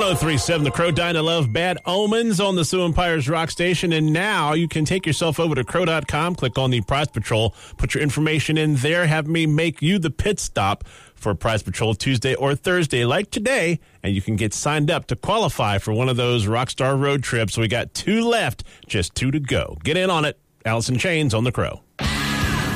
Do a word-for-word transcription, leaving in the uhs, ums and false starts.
oh three seven The Crow, Dying to Love Bad Omens on the Sioux Empires Rock Station. And now you can take yourself over to crow dot com, click on the Prize Patrol, put your information in there, have me make you the pit stop for Prize Patrol Tuesday or Thursday like today, and you can get signed up to qualify for one of those Rockstar road trips. We got two left, just two to go. Get in on it. Alice in Chains on The Crow.